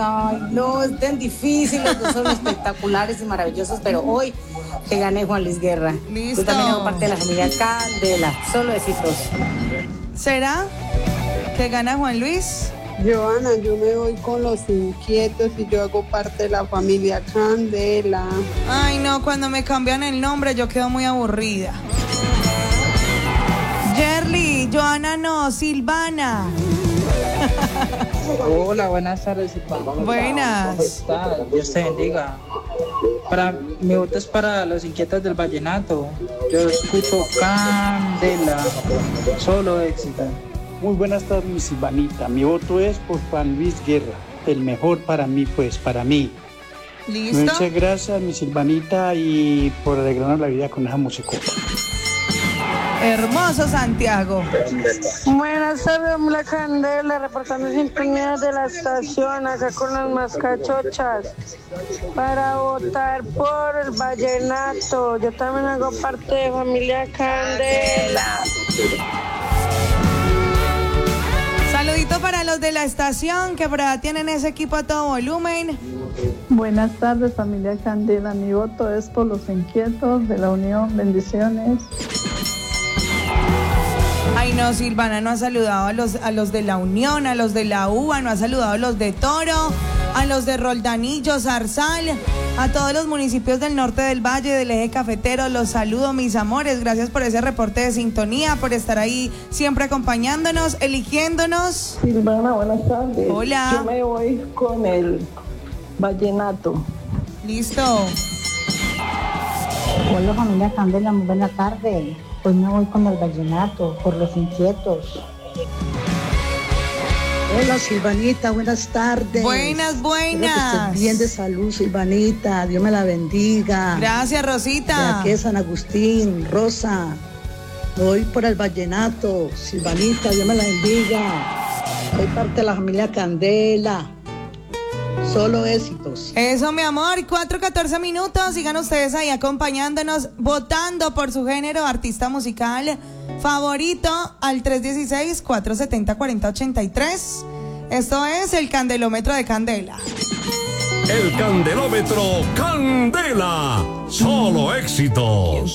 Ay, no, es tan difícil, los dos son espectaculares y maravillosos, pero hoy que gane Juan Luis Guerra. Listo. Yo también hago parte de la familia Candela, solo éxitos. ¿Será que gana Juan Luis? Joana, yo me voy con Los Inquietos y yo hago parte de la familia Candela. Ay, no, cuando me cambian el nombre yo quedo muy aburrida. Yerly, Joana no, Silvana. Hola, buenas tardes. Buenas. ¿Cómo estás? Dios te bendiga. Mi voto es para Los Inquietos del Vallenato. Yo escucho Candela, solo éxito. Muy buenas tardes, mi Silvanita. Mi voto es por Juan Luis Guerra, el mejor para mí, pues, para mí. ¿Listo? Muchas gracias, mi Silvanita, y por alegrarnos la vida con esa música. Hermoso Santiago. Buenas tardes, la Candela, reportando sintonía de la estación, acá con las mascachochas, para votar por el vallenato. Yo también hago parte de familia Candela. Saludito para los de la estación que por allá tienen ese equipo a todo volumen. Buenas tardes, familia Candela. Mi voto es por Los Inquietos de la Unión. Bendiciones. Ay, no, Silvana no ha saludado a los de la Unión, a los de la UBA, no ha saludado a los de Toro, a los de Roldanillo, Zarzal, a todos los municipios del norte del Valle, del eje cafetero. Los saludo, mis amores. Gracias por ese reporte de sintonía, por estar ahí siempre acompañándonos, eligiéndonos. Silvana, buenas tardes. Hola. Yo me voy con el vallenato. Listo. Hola familia Candela, muy buena tarde. Hoy me voy con el vallenato, por Los Inquietos. Hola Silvanita, buenas tardes. Buenas. Espero que estés bien de salud, Silvanita. Dios me la bendiga. Gracias, Rosita. De aquí es San Agustín, Rosa. Voy por el vallenato, Silvanita, Dios me la bendiga. Soy parte de la familia Candela. Solo éxitos. Eso, mi amor, 4:14 minutos. Sigan ustedes ahí acompañándonos, votando por su género, artista musical favorito al 316-470-4083. Esto es el Candelómetro de Candela. El Candelómetro Candela. Solo éxitos.